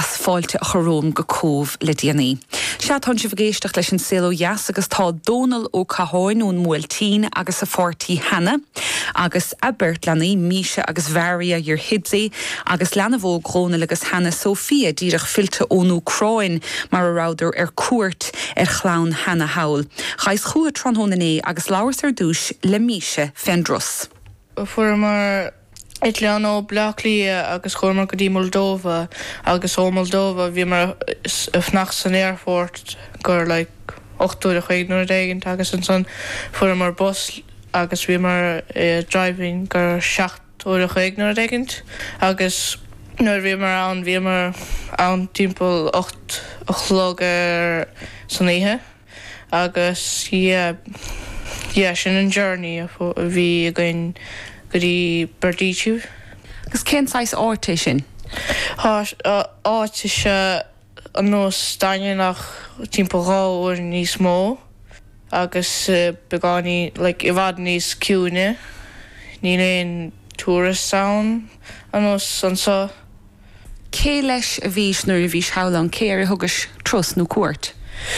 as fáilte a choróm go cómh le déanaí. Seathán si bhgéisteach leis an saoil Jas agus tá Donal ó Caháin ón Muiltín agus a Fortí Hanna, agus Albert lenaí Míse agus Varia ar Hidsaí, agus Lenavó Grónal agus Hanna Sofia díreach filte ónú Croin mar a ráidir ar cuairt ar chlán Hanna Haul. Chais chua tronhónané agus láras ar dúis le Míse Fendrus. Fuair mar Italiano Blackley agus chomar go dtí Moldova agus ó Moldova bhí mar fnach san airport gur 8:15 agus an son fuair mar bus agus bhí mar driving gur 7:15 agus nuair bhí mar an timpeall 8 o'clock san ihe agus sin an journey bhí going Guri Berdíciú. Agus cénsáis áirte sin? Áirte se an nós daine nach timpeall 2 uair níos mó agus begáí i bhfad níos ciúne ní léon tourist sound an nós an sa. Cé leis a bhís nuair a bhís Howlan céir a thugas tros nó cuairt?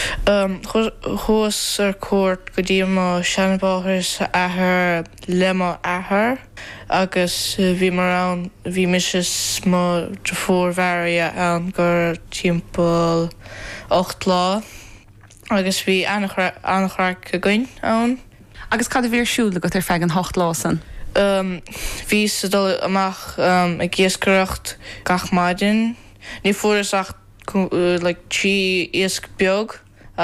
Chós ar cuairt go dtí má seanbáthir sa athair lema athair agus bhí misis má de fór Varia an gur timpeall 8 lá agus bhí annachraach a gcuin ann. Agus cad a bhír siúla go ar feadh an 8 lá san? Bhí sa dul amach a gcéascaireacht gach maidin. Ní fuair ach 3 iasc beag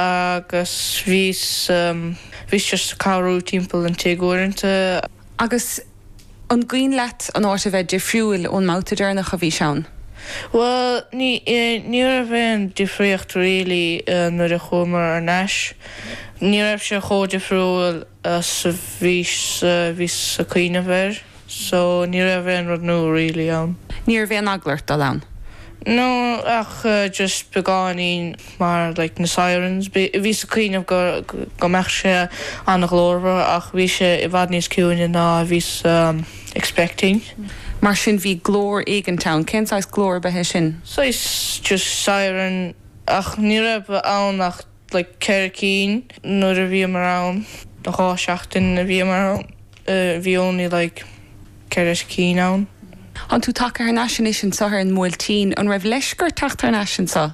agus vís just carú timpeall an tegóirinte. Agus an gcuin leat an áirte bheith difriúil ón máta dearnach a bhí seán? Well, ní bheith difriocht rilí nuair a chomar ar neis. Ní raibh sé chó difriúil sa bhís a cuine bhir, so ní raibh bheith rud nó rilí ann. Ní bheith an aglairt a lán? No, ach just begáin mar na sirens. Bhí sa cuiineh go meach sé annach glórha ach bhí sé I bhfad níos ciúine ná bhí expecting. Mar sin bhí glór éigeantán, cénsáis glór bethe sin? Sais just siren ach ní raibh ann ach ceir cín nuair a bhí mar ann na 8 a bhí mar ann bhí only ceir cín ann. An tú take ar naisisin sin sa ar an Muiltín an raibh leisgur tacht ar naisisin sa?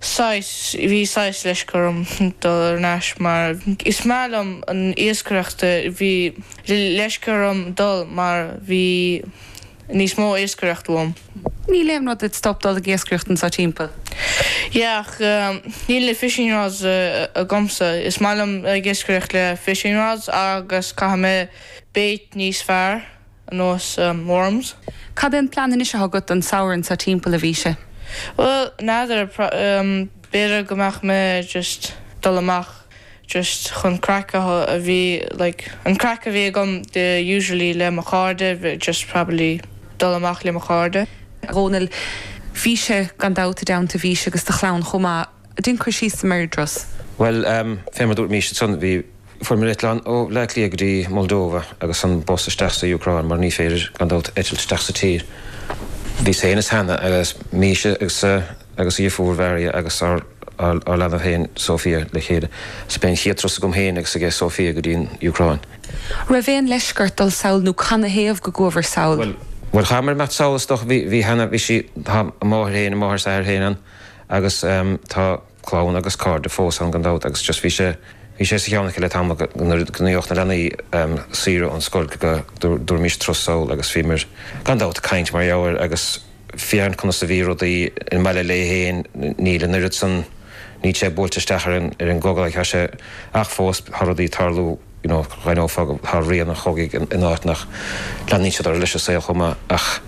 Bhí 6 leisgurm dul ar neis mar is málam an éascaireachta bhí leisgurm dul mar bhí níos mó éascaireacht bhm. Ní léim rud stop dul a géascaireachtain sa timpeall? Iach, ní le fishing rods a gomsa. Is málam géascaireacht le fishing rods agus caithe mé bait níos fearr an nós worms. Cad an planan is agat an saorann sa timpeall a bhí sé? Well, nádar béidir gomach me just dul amach just chun crackcha a bhí an crack a bhí gom de usually le mo cháde just probably dul amach le mo cháde. Rónal, bhí sé gan dáta damta bhí sé agus de chlán chomá din chuir síos sa meirdros? Well, fémar dúirt mí son bhí fuair Italian ó Blackley go dtí Moldova agus an bos isteach sa Ucrain mar ní féidir gan dáta eitilt isteach sa tír. Bhí sé inas Hanna agus Míse agus Iarfór Varia agus ar lena héin Sofia le chéide. Sa ben chéatros gom héin agus a Sofia go dtí Ucrain. Ra bhéon leisgurt dul saoil nó canna héamh go gomhar saoil? Well, chamar mat saolas doch bhí Hanna bhí si máthir héin a máthir sa héinan agus tá clán agus card de fós an gan dáta agus just bhí sé sa cheannach le tam gnuocht na lenaí sira an scoil go dúir mís trossáil agus bhí mar gan dáta caint mar leabhar agus fiaran chuna sa bhí rudaí in meile le héin ní le nuirid san ní sé búlteisteach ar an gogla che sé ach fós tharaí tarlú reinófag th rion nach chogaigh in áitnach le ní sé ar leis sé chuma ach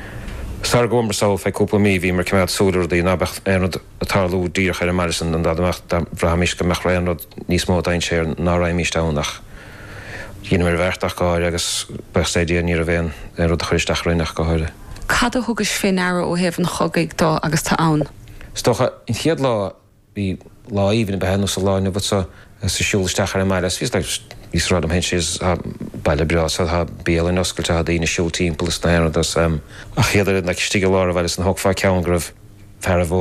Sar gomar sáil fé cúpla mí bhí mar cimad súdar daí nábecht éanad a tarlú díoch ar a marisan an dáach bhramis go meach réanrad níos mó dain sé ná raimísteánach. Dhéana mar bheartach gáir agus bestéidí ní a bhéin an rud a chuiristeach roiinach go háire. Cad a thugus fin air ó hebh an chogaigh dá agus tá ann? Stocha in chiad lá bhí lá íhann behéanú sa láinna bud sa siúlaisteach ar a maiile vís rad am hen sé baile bras ha béal in oscailte a daoine siúltíín plus na das a chéidir na stíige lá a bheiles an hoá ceangrah fer